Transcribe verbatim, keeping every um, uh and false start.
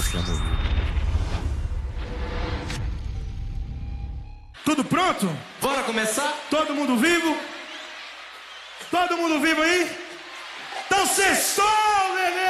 tinha morrido. Tudo pronto? Bora começar? Todo mundo vivo? Todo mundo vivo aí? Então cessou, bebê!